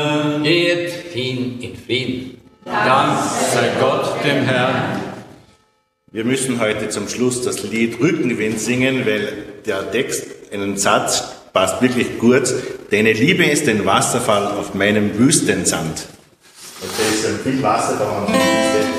Geht hin in Frieden. Dank sei Gott dem Herrn. Wir müssen heute zum Schluss das Lied Rückenwind singen, weil der Text, einen Satz, passt wirklich gut. Deine Liebe ist ein Wasserfall auf meinem Wüstensand. Und da ist viel Wasser da.